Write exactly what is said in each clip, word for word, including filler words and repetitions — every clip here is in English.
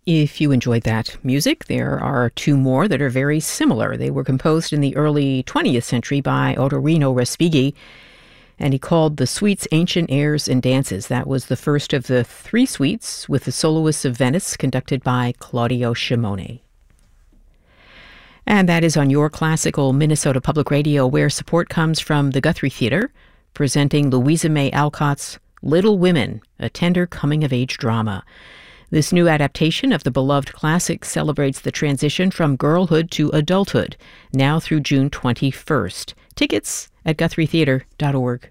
If you enjoyed that music, there are two more that are very similar. They were composed in the early twentieth century by Ottorino Respighi, and he called the suites Ancient Airs and Dances. That was the first of the three suites with the Soloists of Venice, conducted by Claudio Scimone. And that is on Your Classical Minnesota Public Radio, where support comes from the Guthrie Theater, presenting Louisa May Alcott's Little Women, a tender coming-of-age drama. This new adaptation of the beloved classic celebrates the transition from girlhood to adulthood, now through June twenty-first. Tickets at guthrie theater dot org.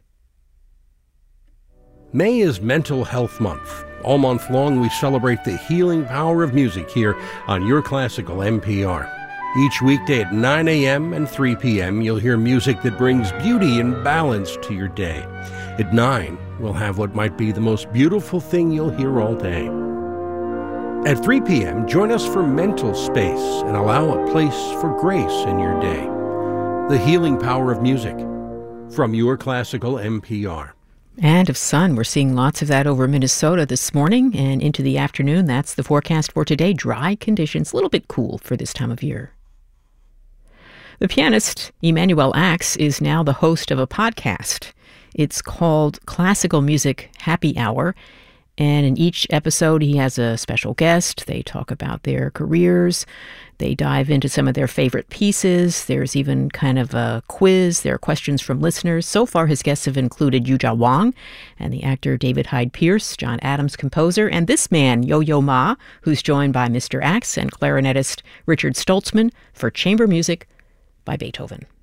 May is Mental Health Month. All month long, we celebrate the healing power of music here on Your Classical M P R. Each weekday at nine a.m. and three p.m., you'll hear music that brings beauty and balance to your day. At nine, we'll have what might be the most beautiful thing you'll hear all day. At three p.m., join us for Mental Space and allow a place for grace in your day. The healing power of music from Your Classical M P R. And of sun, we're seeing lots of that over Minnesota this morning and into the afternoon. That's the forecast for today. Dry conditions, a little bit cool for this time of year. The pianist Emanuel Ax is now the host of a podcast. It's called Classical Music Happy Hour. And in each episode, he has a special guest. They talk about their careers. They dive into some of their favorite pieces. There's even kind of a quiz. There are questions from listeners. So far, his guests have included Yuja Wang and the actor David Hyde Pierce, John Adams, composer, and this man, Yo-Yo Ma, who's joined by Mister Ax and clarinetist Richard Stoltzman for chamber music by Beethoven.